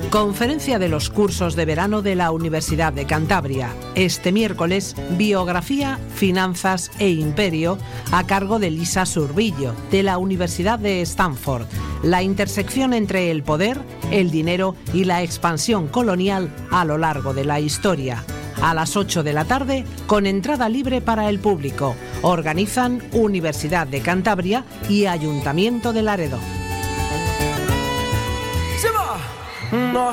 Conferencia de los cursos de verano de la Universidad de Cantabria. Este miércoles, Biografía, Finanzas e Imperio, a cargo de Lisa Surbillo, de la Universidad de Stanford. La intersección entre el poder, el dinero y la expansión colonial a lo largo de la historia. A las 8 de la tarde, con entrada libre para el público. Organizan Universidad de Cantabria y Ayuntamiento de Laredo.